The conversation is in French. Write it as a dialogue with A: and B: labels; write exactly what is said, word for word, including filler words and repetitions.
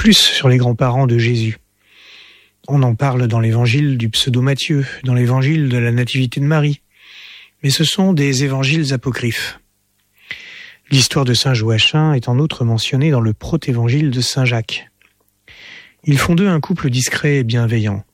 A: plus sur les grands-parents de Jésus. On en parle dans l'évangile du pseudo-Matthieu, dans l'évangile de la Nativité de Marie, mais ce sont des évangiles apocryphes. L'histoire de saint Joachim est en outre mentionnée dans le protévangile de saint Jacques. Ils font d'eux un couple discret et bienveillant.